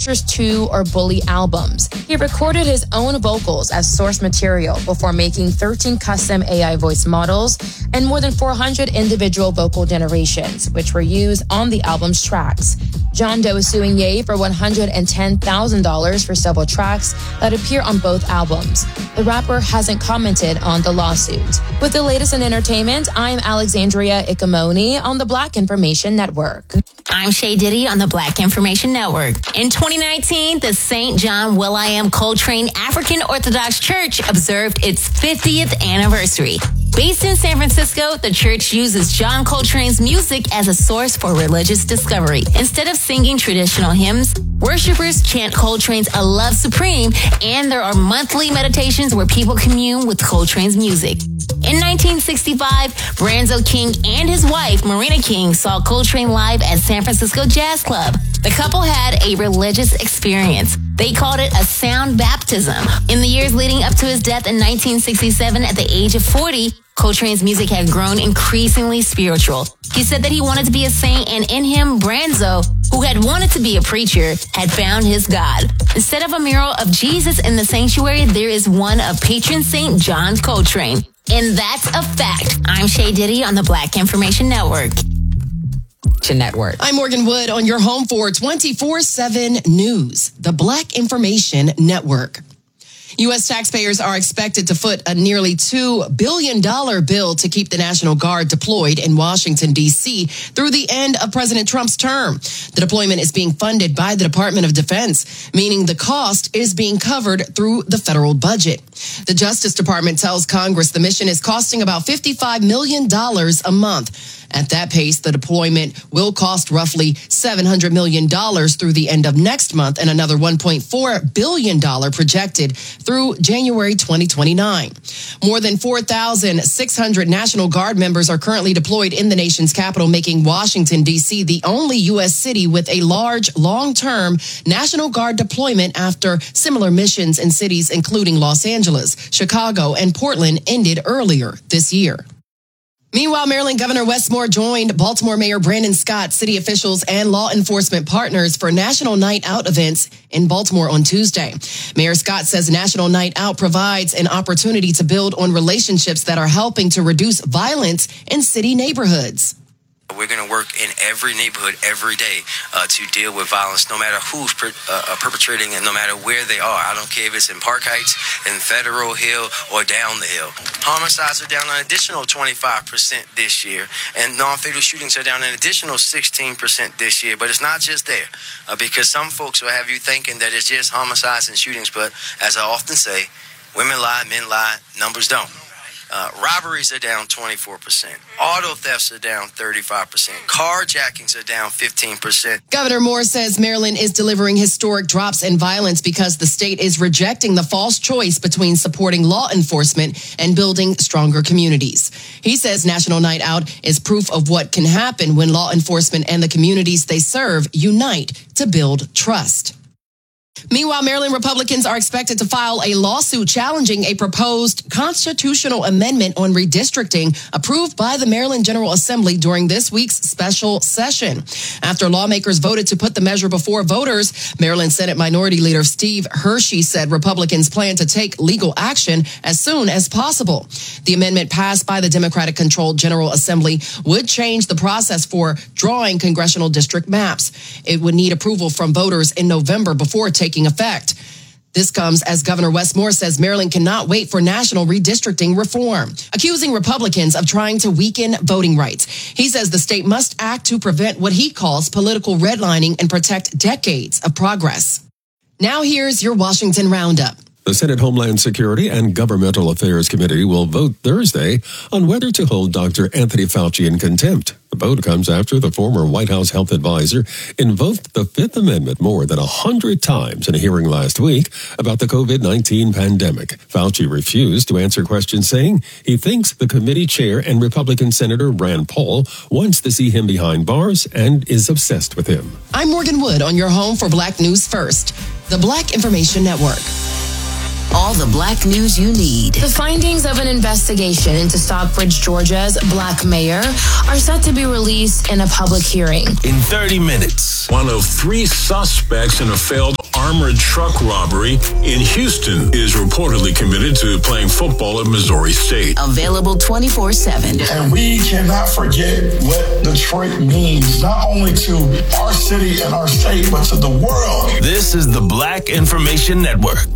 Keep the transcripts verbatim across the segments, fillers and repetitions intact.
Usher's Two or Bully albums. He recorded his own vocals as source material before making thirteen custom A I voice models and more than four hundred individual vocal generations, which were used on the album's tracks. John Doe is suing Ye for one hundred ten thousand dollars for several tracks that appear on both albums. The rapper hasn't commented on the lawsuit. With the latest in entertainment, I'm Alexandria Ikamoni on the Black Information Network. I'm Shay Diddy on the Black Information Network. In twenty nineteen, the Saint John Will.i.am Coltrane African Orthodox Church observed its fiftieth anniversary. Based in San Francisco, the church uses John Coltrane's music as a source for religious discovery. Instead of singing traditional hymns, worshipers chant Coltrane's A Love Supreme, and there are monthly meditations where people commune with Coltrane's music. In nineteen sixty-five, Branzo King and his wife, Marina King, saw Coltrane live at San Francisco Jazz Club. The couple had a religious experience. They called it a sound baptism. In the years leading up to his death in nineteen sixty-seven, at the age of forty, Coltrane's music had grown increasingly spiritual. He said that he wanted to be a saint, and in him, Branzo, who had wanted to be a preacher, had found his God. Instead of a mural of Jesus in the sanctuary, there is one of patron Saint John Coltrane. And that's a fact. I'm Shay Diddy on the Black Information Network. Network. I'm Morgan Wood on your home for twenty-four seven News, the Black Information Network. U S taxpayers are expected to foot a nearly two billion dollars bill to keep the National Guard deployed in Washington, D C through the end of President Trump's term. The deployment is being funded by the Department of Defense, meaning the cost is being covered through the federal budget. The Justice Department tells Congress the mission is costing about fifty-five million dollars a month. At that pace, the deployment will cost roughly seven hundred million dollars through the end of next month and another one point four billion dollars projected through January twenty twenty-nine. More than four thousand six hundred National Guard members are currently deployed in the nation's capital, making Washington, D C the only U S city with a large, long-term National Guard deployment after similar missions in cities including Los Angeles, Chicago, and Portland ended earlier this year. Meanwhile, Maryland Governor Wes Moore joined Baltimore Mayor Brandon Scott, city officials, and law enforcement partners for National Night Out events in Baltimore on Tuesday. Mayor Scott says National Night Out provides an opportunity to build on relationships that are helping to reduce violence in city neighborhoods. We're going to work in every neighborhood every day uh, to deal with violence, no matter who's per, uh, perpetrating it, no matter where they are. I don't care if it's in Park Heights, in Federal Hill, or down the hill. Homicides are down an additional twenty-five percent this year, and non-fatal shootings are down an additional sixteen percent this year. But it's not just there, uh, because some folks will have you thinking that it's just homicides and shootings, but as I often say, women lie, men lie, numbers don't. Uh, robberies are down twenty-four percent. Auto thefts are down thirty-five percent. Carjackings are down fifteen percent. Governor Moore says Maryland is delivering historic drops in violence because the state is rejecting the false choice between supporting law enforcement and building stronger communities. He says National Night Out is proof of what can happen when law enforcement and the communities they serve unite to build trust. Meanwhile, Maryland Republicans are expected to file a lawsuit challenging a proposed constitutional amendment on redistricting approved by the Maryland General Assembly during this week's special session. After lawmakers voted to put the measure before voters, Maryland Senate Minority Leader Steve Hershey said Republicans plan to take legal action as soon as possible. The amendment passed by the Democratic-controlled General Assembly would change the process for drawing congressional district maps. It would need approval from voters in November before taking effect. This comes as Governor Wes Moore says Maryland cannot wait for national redistricting reform, accusing Republicans of trying to weaken voting rights. He says the state must act to prevent what he calls political redlining and protect decades of progress. Now here's your Washington Roundup. The Senate Homeland Security and Governmental Affairs Committee will vote Thursday on whether to hold Doctor Anthony Fauci in contempt. The vote comes after the former White House health advisor invoked the Fifth Amendment more than a hundred times in a hearing last week about the COVID nineteen pandemic. Fauci refused to answer questions, saying he thinks the committee chair and Republican Senator Rand Paul wants to see him behind bars and is obsessed with him. I'm Morgan Wood on your home for Black News First, the Black Information Network. All the black news you need. The findings of an investigation into Stockbridge, Georgia's black mayor are set to be released in a public hearing. In thirty minutes, one of three suspects in a failed armored truck robbery in Houston is reportedly committed to playing football at Missouri State. Available twenty-four seven. And we cannot forget what Detroit means, not only to our city and our state, but to the world. This is the Black Information Network.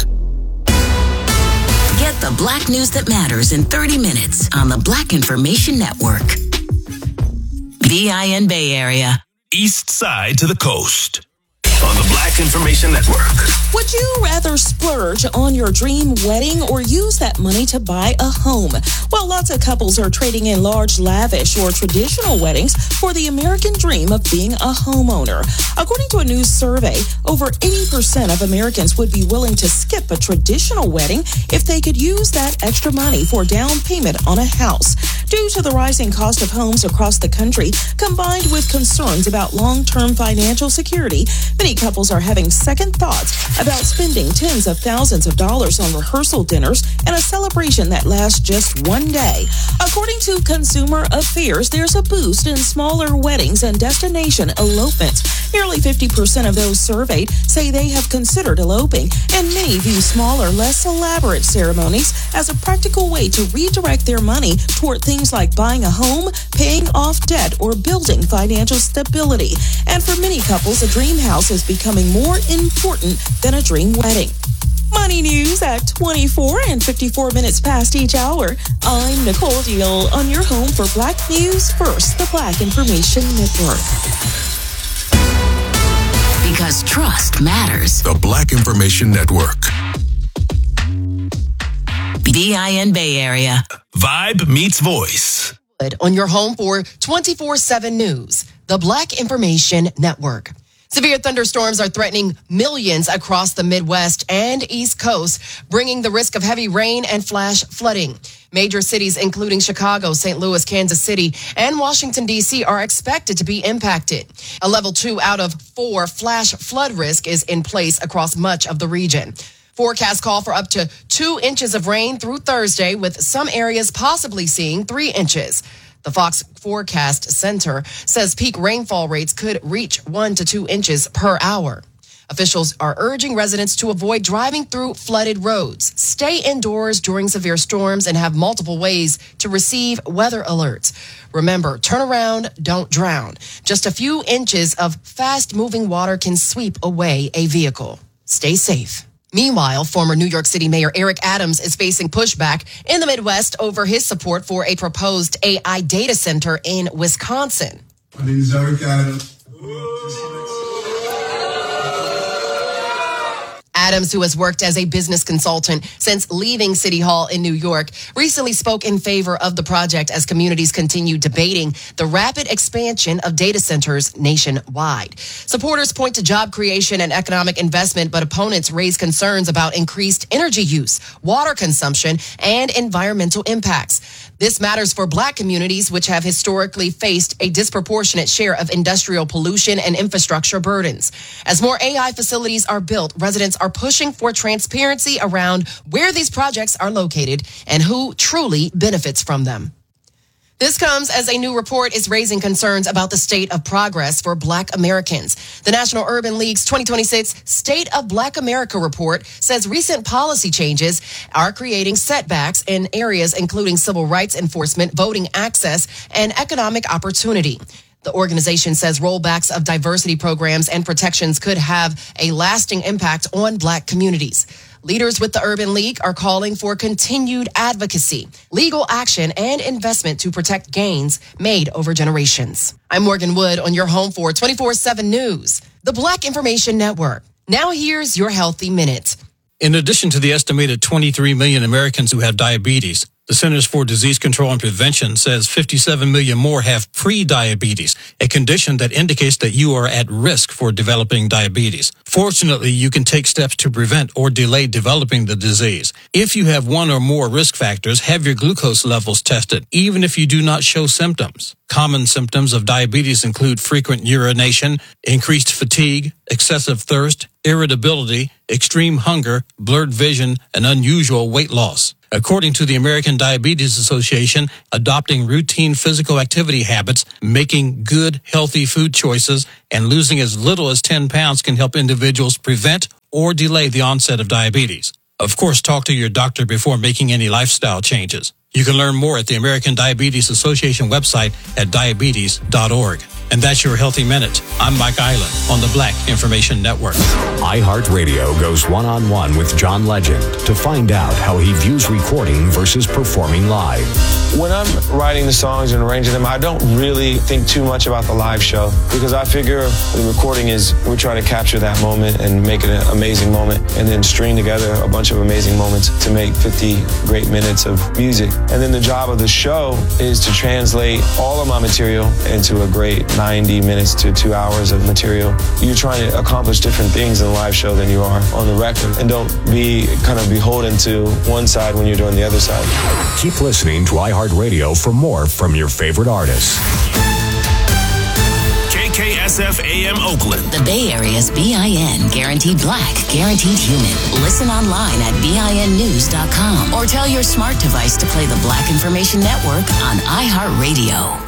Get the black news that matters in thirty minutes on the Black Information Network. V I N Bay Area. East side to the coast. On the Black Information Network. Would you rather splurge on your dream wedding or use that money to buy a home? Well, lots of couples are trading in large, lavish, or traditional weddings for the American dream of being a homeowner. According to a new survey, over eighty percent of Americans would be willing to skip a traditional wedding if they could use that extra money for down payment on a house. Due to the rising cost of homes across the country, combined with concerns about long-term financial security, many couples are having second thoughts about spending tens of thousands of dollars on rehearsal dinners and a celebration that lasts just one day. According to Consumer Affairs, there's a boost in smaller weddings and destination elopements. Nearly fifty percent of those surveyed say they have considered eloping, and many view smaller, less elaborate ceremonies as a practical way to redirect their money toward things like buying a home, paying off debt, or building financial stability. And for many couples, a dream house is becoming more important than a dream wedding. Money news at twenty-four and fifty-four minutes past each hour. I'm Nicole Deal on your home for Black News First, the Black Information Network. Because trust matters. The Black Information Network. V I N Bay Area. Vibe meets voice. On your home for twenty-four seven News, the Black Information Network. Severe thunderstorms are threatening millions across the Midwest and East Coast, bringing the risk of heavy rain and flash flooding. Major cities, including Chicago, Saint Louis, Kansas City, and Washington, D C, are expected to be impacted. A level two out of four flash flood risk is in place across much of the region. Forecasts call for up to two inches of rain through Thursday, with some areas possibly seeing three inches. The Fox Forecast Center says peak rainfall rates could reach one to two inches per hour. Officials are urging residents to avoid driving through flooded roads, stay indoors during severe storms, and have multiple ways to receive weather alerts. Remember, turn around, don't drown. Just a few inches of fast-moving water can sweep away a vehicle. Stay safe. Meanwhile, former New York City Mayor Eric Adams is facing pushback in the Midwest over his support for a proposed A I data center in Wisconsin. My name is Eric Adams. Adams, who has worked as a business consultant since leaving City Hall in New York, recently spoke in favor of the project as communities continue debating the rapid expansion of data centers nationwide. Supporters point to job creation and economic investment, but opponents raise concerns about increased energy use, water consumption, and environmental impacts. This matters for Black communities, which have historically faced a disproportionate share of industrial pollution and infrastructure burdens. As more A I facilities are built, residents are pushing for transparency around where these projects are located and who truly benefits from them. This comes as a new report is raising concerns about the state of progress for Black Americans. The National Urban League's twenty twenty-six State of Black America report says recent policy changes are creating setbacks in areas including civil rights enforcement, voting access, and economic opportunity. The organization says rollbacks of diversity programs and protections could have a lasting impact on Black communities. Leaders with the Urban League are calling for continued advocacy, legal action, and investment to protect gains made over generations. I'm Morgan Wood on your home for twenty-four seven News, the Black Information Network. Now here's your Healthy Minute. In addition to the estimated twenty-three million Americans who have diabetes, The Centers for Disease Control and Prevention says fifty-seven million more have pre-diabetes, a condition that indicates that you are at risk for developing diabetes. Fortunately, you can take steps to prevent or delay developing the disease. If you have one or more risk factors, have your glucose levels tested, even if you do not show symptoms. Common symptoms of diabetes include frequent urination, increased fatigue, excessive thirst, irritability, extreme hunger, blurred vision, and unusual weight loss. According to the American Diabetes Association, adopting routine physical activity habits, making good, healthy food choices, and losing as little as ten pounds can help individuals prevent or delay the onset of diabetes. Of course, talk to your doctor before making any lifestyle changes. You can learn more at the American Diabetes Association website at diabetes dot org. And that's your Healthy Minute. I'm Mike Island on the Black Information Network. iHeartRadio goes one-on-one with John Legend to find out how he views recording versus performing live. When I'm writing the songs and arranging them, I don't really think too much about the live show because I figure the recording is we're trying to capture that moment and make it an amazing moment and then string together a bunch of amazing moments to make fifty great minutes of music. And then the job of the show is to translate all of my material into a great ninety minutes to two hours of material. You're trying to accomplish different things in a live show than you are on the record. And don't be kind of beholden to one side when you're doing the other side. Keep listening to iHeartRadio for more from your favorite artists. K K S F A M Oakland. The Bay Area's B I N Guaranteed Black, Guaranteed Human. Listen online at B I N news dot com or tell your smart device to play the Black Information Network on iHeartRadio.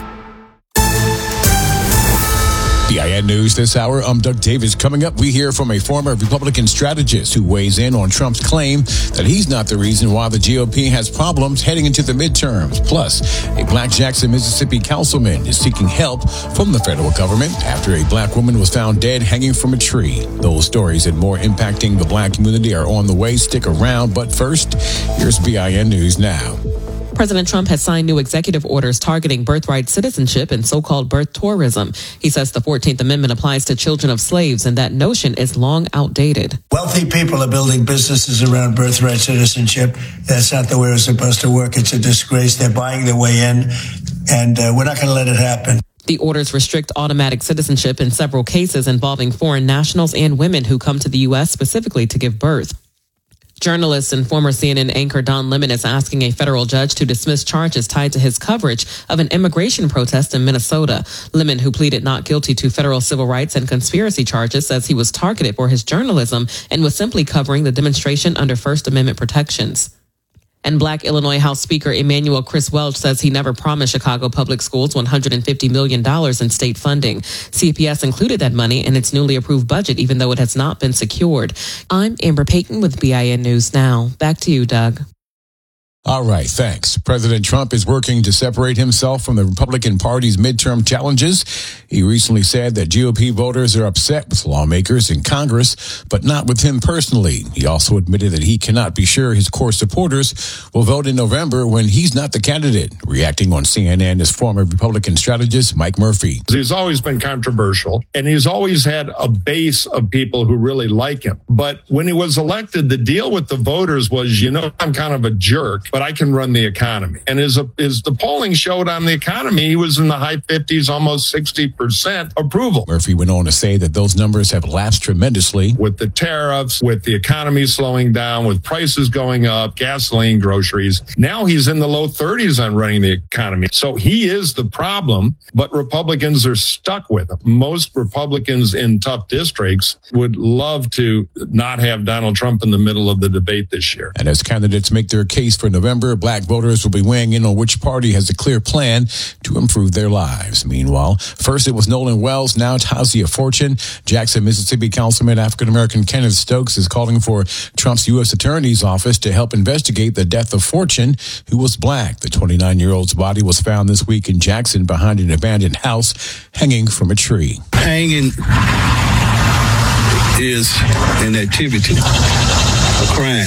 B I N News this hour. I'm Doug Davis. Coming up, we hear from a former Republican strategist who weighs in on Trump's claim that he's not the reason why the G O P has problems heading into the midterms. Plus, a Black Jackson, Mississippi councilman is seeking help from the federal government after a black woman was found dead hanging from a tree. Those stories and more impacting the black community are on the way. Stick around. But first, here's B I N News Now. President Trump has signed new executive orders targeting birthright citizenship and so-called birth tourism. He says the fourteenth Amendment applies to children of slaves, and that notion is long outdated. Wealthy people are building businesses around birthright citizenship. That's not the way it's supposed to work. It's a disgrace. They're buying their way in, and uh, we're not going to let it happen. The orders restrict automatic citizenship in several cases involving foreign nationals and women who come to the U S specifically to give birth. Journalist and former C N N anchor Don Lemon is asking a federal judge to dismiss charges tied to his coverage of an immigration protest in Minnesota. Lemon, who pleaded not guilty to federal civil rights and conspiracy charges, says he was targeted for his journalism and was simply covering the demonstration under First Amendment protections. And Black Illinois House Speaker Emanuel Chris Welch says he never promised Chicago Public Schools one hundred fifty million dollars in state funding. C P S included that money in its newly approved budget, even though it has not been secured. I'm Amber Payton with B I N News Now. Back to you, Doug. All right, thanks. President Trump is working to separate himself from the Republican Party's midterm challenges. He recently said that G O P voters are upset with lawmakers in Congress, but not with him personally. He also admitted that he cannot be sure his core supporters will vote in November when he's not the candidate. Reacting on C N N is former Republican strategist Mike Murphy. He's always been controversial, and he's always had a base of people who really like him. But when he was elected, the deal with the voters was, you know, I'm kind of a jerk, but I can run the economy. And as, a, as the polling showed on the economy, he was in the high fifties, almost sixty percent approval. Murphy went on to say that those numbers have lapsed tremendously. With the tariffs, with the economy slowing down, with prices going up, gasoline, groceries. Now he's in the low thirties on running the economy. So he is the problem, but Republicans are stuck with him. Most Republicans in tough districts would love to not have Donald Trump in the middle of the debate this year. And as candidates make their case for November, Black voters will be weighing in on which party has a clear plan to improve their lives. Meanwhile, first it was Nolan Wells, now Tasia Fortune. Jackson, Mississippi Councilman African-American Kenneth Stokes is calling for Trump's U S Attorney's Office to help investigate the death of Fortune, who was Black. The twenty-nine-year-old's body was found this week in Jackson behind an abandoned house, hanging from a tree. Hanging is an activity, a crime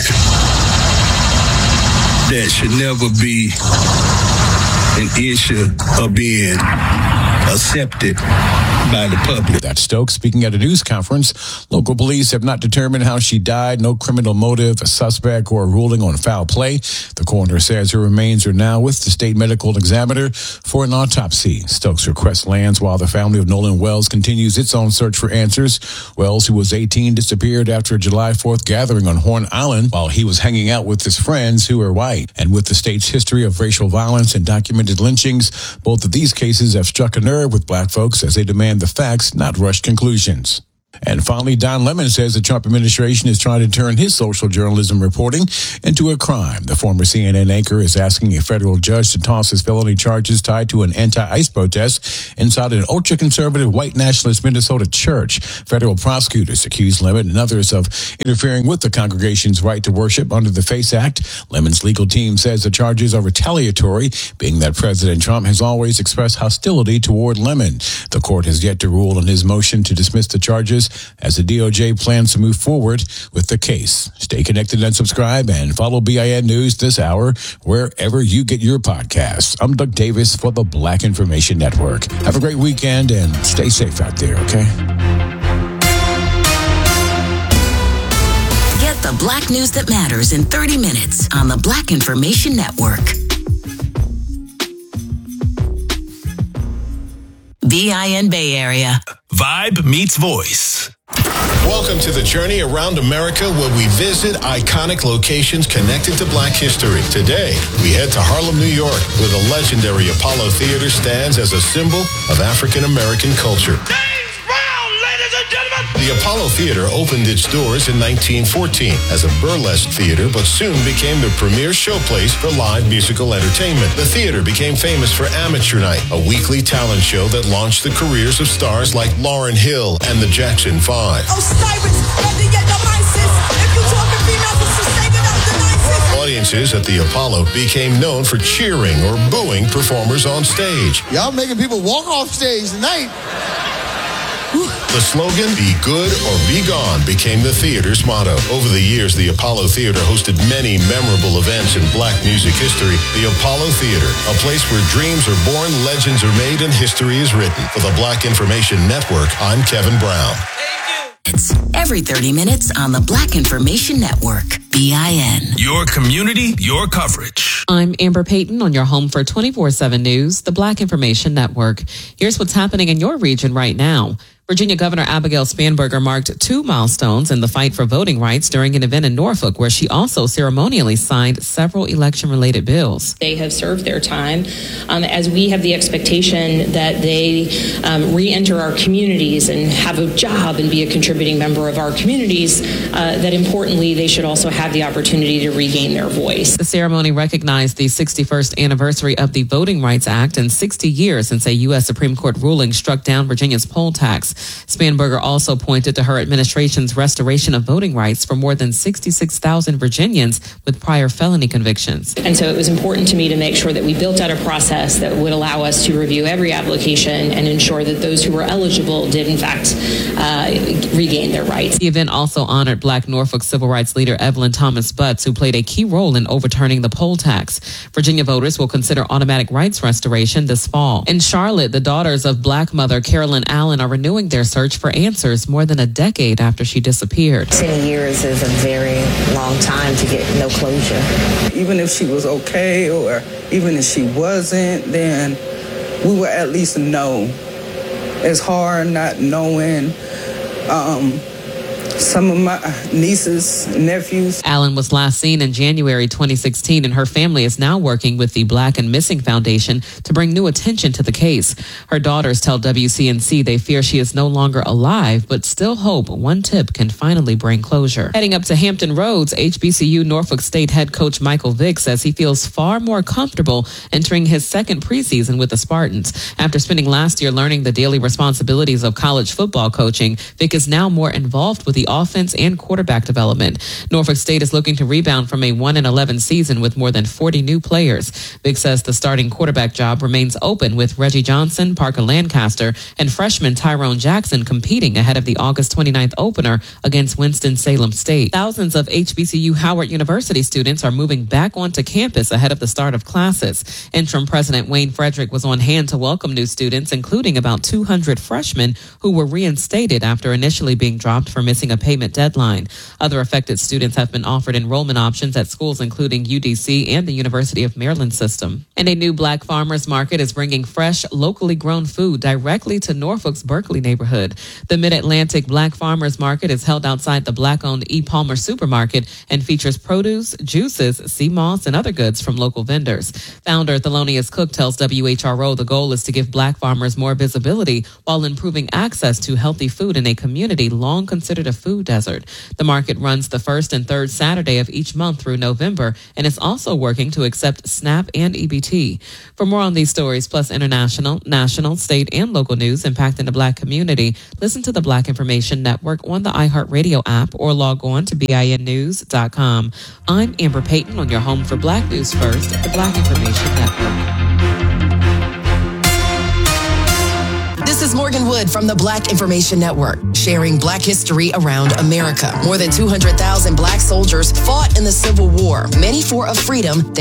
that should never be an issue of being accepted by the public. That's Stokes speaking at a news conference. Local police have not determined how she died. No criminal motive, a suspect, or a ruling on foul play. The coroner says her remains are now with the state medical examiner for an autopsy. Stokes' request lands while the family of Nolan Wells continues its own search for answers. Wells, who was eighteen, disappeared after a July fourth gathering on Horn Island while he was hanging out with his friends who are white. And with the state's history of racial violence and documented lynchings, both of these cases have struck a nerve with black folks as they demand the facts, not rushed conclusions. And finally, Don Lemon says the Trump administration is trying to turn his social journalism reporting into a crime. The former C N N anchor is asking a federal judge to toss his felony charges tied to an anti-ICE protest inside an ultra-conservative white nationalist Minnesota church. Federal prosecutors accuse Lemon and others of interfering with the congregation's right to worship under the FACE Act. Lemon's legal team says the charges are retaliatory, being that President Trump has always expressed hostility toward Lemon. The court has yet to rule on his motion to dismiss the charges, as the D O J plans to move forward with the case. Stay connected and subscribe, and follow B I N News this hour wherever you get your podcasts. I'm Doug Davis for the Black Information Network. Have a great weekend and stay safe out there, okay? Get the Black news that matters in thirty minutes on the Black Information Network. B I N Bay Area. Vibe meets voice. Welcome to the journey around America, where we visit iconic locations connected to Black history. Today, we head to Harlem, New York, where the legendary Apollo Theater stands as a symbol of African American culture. The Apollo Theater opened its doors in nineteen fourteen as a burlesque theater, but soon became the premier showplace for live musical entertainment. The theater became famous for Amateur Night, a weekly talent show that launched the careers of stars like Lauryn Hill and the Jackson Five. Audiences at the Apollo became known for cheering or booing performers on stage. Y'all making people walk off stage tonight. The slogan, "Be good or be gone," became the theater's motto. Over the years, the Apollo Theater hosted many memorable events in Black music history. The Apollo Theater, a place where dreams are born, legends are made, and history is written. For the Black Information Network, I'm Kevin Brown. It's every thirty minutes on the Black Information Network, B I N. Your community, your coverage. I'm Amber Payton on your home for twenty-four seven News, the Black Information Network. Here's what's happening in your region right now. Virginia Governor Abigail Spanberger marked two milestones in the fight for voting rights during an event in Norfolk, where she also ceremonially signed several election-related bills. They have served their time um, as we have the expectation that they um, re-enter our communities and have a job and be a contributing member of our communities, uh, that importantly, they should also have the opportunity to regain their voice. The ceremony recognized the sixty-first anniversary of the Voting Rights Act and sixty years since a U S Supreme Court ruling struck down Virginia's poll tax. Spanberger also pointed to her administration's restoration of voting rights for more than sixty-six thousand Virginians with prior felony convictions. And so it was important to me to make sure that we built out a process that would allow us to review every application and ensure that those who were eligible did, in fact, uh, regain their rights. The event also honored Black Norfolk civil rights leader Evelyn Thomas Butts, who played a key role in overturning the poll tax. Virginia voters will consider automatic rights restoration this fall. In Charlotte, the daughters of Black mother Carolyn Allen are renewing their search for answers more than a decade after she disappeared. Ten years is a very long time to get no closure. Even if she was okay or even if she wasn't, then we would at least know. It's hard not knowing. Um, Some of my nieces, nephews. Allen was last seen in January twenty sixteen, and her family is now working with the Black and Missing Foundation to bring new attention to the case. Her daughters tell W C N C they fear she is no longer alive, but still hope one tip can finally bring closure. Heading up to Hampton Roads, H B C U Norfolk State head coach Michael Vick says he feels far more comfortable entering his second preseason with the Spartans. After spending last year learning the daily responsibilities of college football coaching, Vick is now more involved with the offense and quarterback development. Norfolk State is looking to rebound from a one and eleven season with more than forty new players. Big says the starting quarterback job remains open with Reggie Johnson, Parker Lancaster, and freshman Tyrone Jackson competing ahead of the August twenty-ninth opener against Winston-Salem State. Thousands of H B C U Howard University students are moving back onto campus ahead of the start of classes. Interim President Wayne Frederick was on hand to welcome new students, including about two hundred freshmen who were reinstated after initially being dropped for missing a payment deadline. Other affected students have been offered enrollment options at schools including U D C and the University of Maryland system. And a new Black Farmers Market is bringing fresh, locally grown food directly to Norfolk's Berkeley neighborhood. The Mid-Atlantic Black Farmers Market is held outside the Black-owned E. Palmer Supermarket and features produce, juices, sea moss, and other goods from local vendors. Founder Thelonious Cook tells W H R O the goal is to give Black farmers more visibility while improving access to healthy food in a community long considered a food desert. The market runs the first and third Saturday of each month through November and is also working to accept SNAP and E B T. For more on these stories, plus international, national, state, and local news impacting the Black community, listen to the Black Information Network on the iHeartRadio app or log on to B I N news dot com. I'm Amber Payton on your home for Black News First, the Black Information Network. This is Morgan Wood from the Black Information Network, sharing Black history around America. More than two hundred thousand Black soldiers fought in the Civil War, many for a freedom